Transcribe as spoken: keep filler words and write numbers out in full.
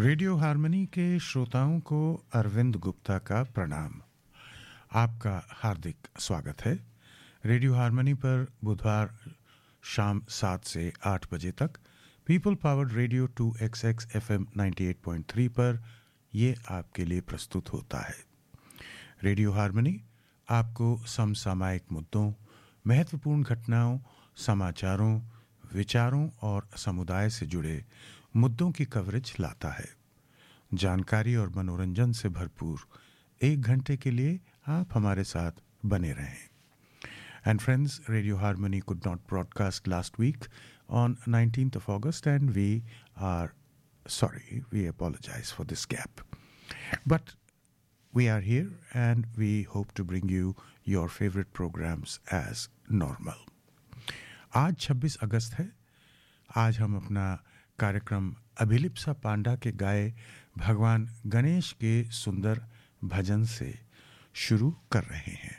Radio harmony के श्रोताओं को अरविंद गुप्ता का प्रणाम। आपका हार्दिक स्वागत है। रेडियो हार्मनी पर बुधवार शाम सात से आठ बजे तक people powered radio to x x F M अट्ठानवे पॉइंट तीन पर ये आपके लिए प्रस्तुत होता है। रेडियो हार्मनी आपको समसामयिक मुद्दों, महत्वपूर्ण घटनाओं, समाचारों, विचारों और समुदाय से जुड़े मुद्दों की कवरेज लाता है। जानकारी और मनोरंजन से भरपूर एक घंटे के लिए आप हमारे साथ बने रहें। And friends, Radio Harmony could not broadcast last week on nineteenth of August, and we are sorry, we apologize for this gap. But we are here and we hope to bring you your favorite programs as normal. आज छब्बीस अगस्त है। आज हम अपना कार्यक्रम अभिलिप्सा पांडा के गाए भगवान गणेश के सुंदर भजन से शुरू कर रहे हैं।